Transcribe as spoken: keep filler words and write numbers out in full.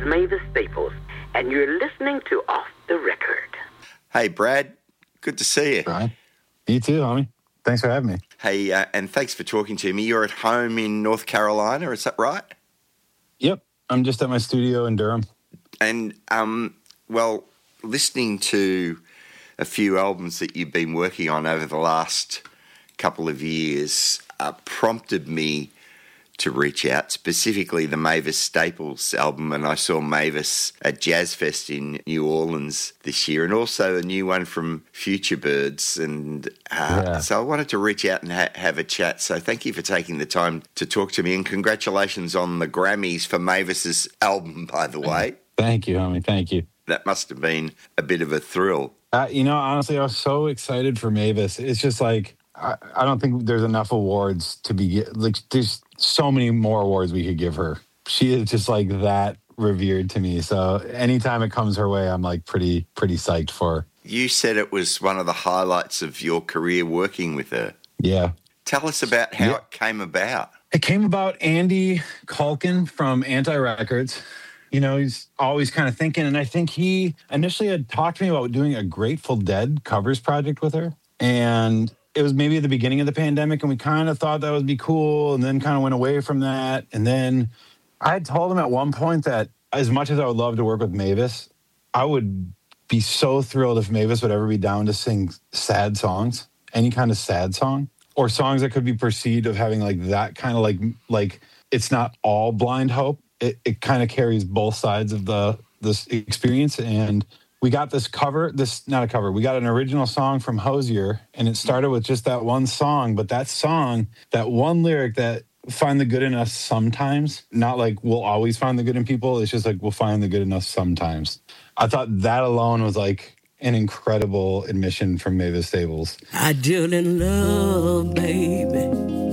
Mavis Staples, and you're listening to Off the Record. Hey, Brad. Good to see you. Right. You too, homie. Thanks for having me. Hey, uh, and thanks for talking to me. You're at home in North Carolina, is that right? Yep. I'm just at my studio in Durham. And, um, well, listening to a few albums that you've been working on over the last couple of years uh, prompted me to reach out, specifically the Mavis Staples album, and I saw Mavis at Jazz Fest in New Orleans this year, and also a new one from Future Birds, and uh, yeah. so I wanted to reach out and ha- have a chat, so thank you for taking the time to talk to me, and congratulations on the Grammys for Mavis's album, by the way. Thank you, homie, thank you. That must have been a bit of a thrill. Uh, you know, honestly, I was so excited for Mavis. It's just like, I, I don't think there's enough awards to be, like, there's so many more awards we could give her. She is just like that revered to me. So anytime it comes her way, I'm like pretty, pretty psyched for her. You said it was one of the highlights of your career working with her. Yeah. Tell us about how yeah. it came about. It came about Andy Culkin from Anti Records. You know, he's always kind of thinking, and I think he initially had talked to me about doing a Grateful Dead covers project with her. And it was maybe at the beginning of the pandemic, and we kind of thought that would be cool, and then kind of went away from that. And then I had told him at one point that as much as I would love to work with Mavis, I would be so thrilled if Mavis would ever be down to sing sad songs, any kind of sad song, or songs that could be perceived of having like that kind of like, like it's not all blind hope. It, it kind of carries both sides of the this experience. And we got this cover, this, not a cover, we got an original song from Hozier, and it started with just that one song, but that song, that one lyric that find the good in us sometimes, not like we'll always find the good in people, it's just like we'll find the good in us sometimes. I thought that alone was like an incredible admission from Mavis Staples. I deal in love, baby.